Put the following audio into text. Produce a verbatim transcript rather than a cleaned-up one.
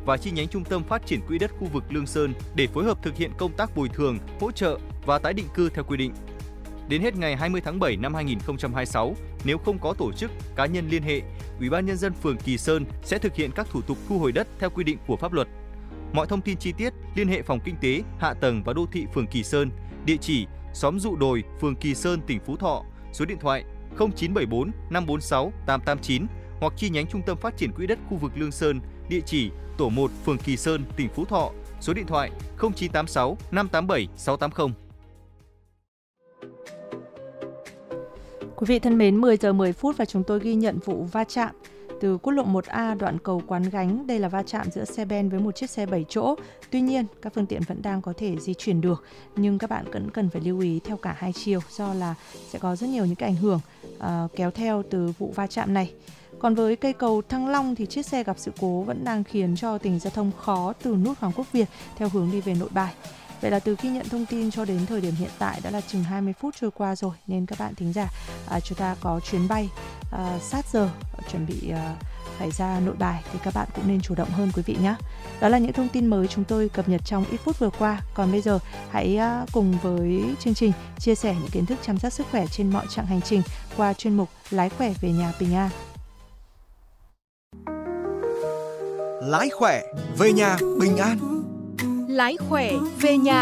và chi nhánh Trung tâm Phát triển Quỹ đất khu vực Lương Sơn để phối hợp thực hiện công tác bồi thường, hỗ trợ và tái định cư theo quy định. Đến hết ngày hai mươi tháng bảy năm hai nghìn không trăm hai mươi sáu, nếu không có tổ chức, cá nhân liên hệ, Ủy ban Nhân dân phường Kỳ Sơn sẽ thực hiện các thủ tục thu hồi đất theo quy định của pháp luật. Mọi thông tin chi tiết liên hệ Phòng Kinh tế, Hạ tầng và Đô thị phường Kỳ Sơn, địa chỉ xóm Dụ Đồi, phường Kỳ Sơn, tỉnh Phú Thọ, số điện thoại không chín bảy bốn năm bốn sáu tám tám chín hoặc chi nhánh Trung tâm Phát triển Quỹ đất khu vực Lương Sơn, địa chỉ tổ một, phường Kỳ Sơn, tỉnh Phú Thọ, số điện thoại không chín tám sáu năm tám bảy sáu tám không. Quý vị thân mến, mười giờ mười phút và chúng tôi ghi nhận vụ va chạm từ quốc lộ một A đoạn cầu Quán Gánh. Đây là va chạm giữa xe ben với một chiếc xe bảy chỗ. Tuy nhiên, các phương tiện vẫn đang có thể di chuyển được, nhưng các bạn vẫn cần phải lưu ý theo cả hai chiều do là sẽ có rất nhiều những cái ảnh hưởng uh, kéo theo từ vụ va chạm này. Còn với cây cầu Thăng Long thì chiếc xe gặp sự cố vẫn đang khiến cho tình hình giao thông khó từ nút Hoàng Quốc Việt theo hướng đi về Nội Bài. Vậy là từ khi nhận thông tin cho đến thời điểm hiện tại đã là chừng hai mươi phút trôi qua rồi, nên các bạn thính giả à, chúng ta có chuyến bay à, sát giờ chuẩn bị à, phải ra Nội Bài thì các bạn cũng nên chủ động hơn quý vị nhé. Đó là những thông tin mới chúng tôi cập nhật trong ít phút vừa qua. Còn bây giờ hãy à, cùng với chương trình chia sẻ những kiến thức chăm sóc sức khỏe trên mọi chặng hành trình qua chuyên mục Lái khỏe về nhà bình an. Lái khỏe về nhà bình an. Lái khỏe về nhà